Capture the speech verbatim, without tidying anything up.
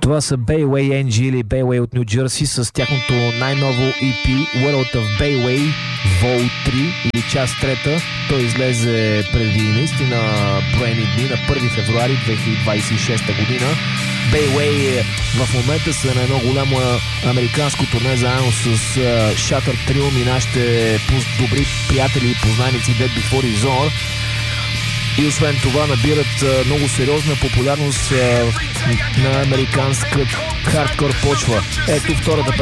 Това са Bayway Ен Джи или Bayway от Ню Джерси с тяхното най-ново И Пи World of Bayway Vol три или част трета. Той излезе преди наистина броени дни на първи февруари две хиляди двадесет и шеста година. Bayway в момента са на едно голямо американско турне заедно с uh, Shatter Trium и нашите добри приятели и познайници Dead Before Dishonor. И освен това набират uh, много сериозна популярност uh, на американска хардкор почва. Ето втората